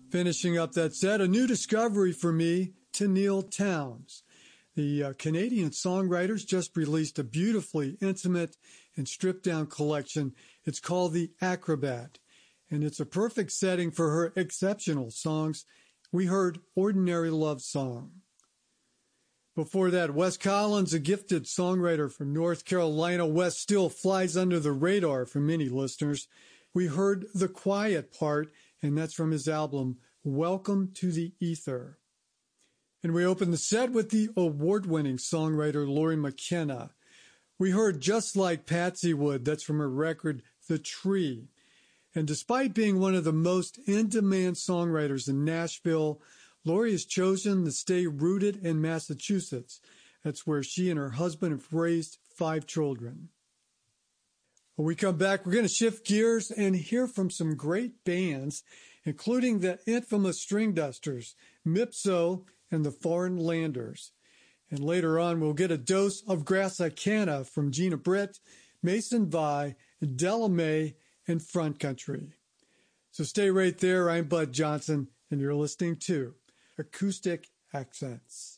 Finishing up that set, a new discovery for me, Tenille Townes. The Canadian songwriters just released a beautifully intimate and stripped-down collection. It's called The Acrobat, and it's a perfect setting for her exceptional songs. We heard Ordinary Love Song. Before that, Wes Collins, a gifted songwriter from North Carolina. Wes still flies under the radar for many listeners. We heard The Quiet Part, and that's from his album, Welcome to the Ether. And we opened the set with the award-winning songwriter Lori McKenna. We heard Just Like Patsy Would, that's from her record, The Tree. And despite being one of the most in-demand songwriters in Nashville, Lori has chosen to stay rooted in Massachusetts. That's where she and her husband have raised 5 children. When we come back, we're going to shift gears and hear from some great bands, including the infamous String Dusters, Mipso, and the Foreign Landers. And later on, we'll get a dose of Grassa Canna from Gina Britt, Mason Vi, Della Mae, and Front Country. So stay right there. I'm Bud Johnson, and you're listening to Acoustic Accents.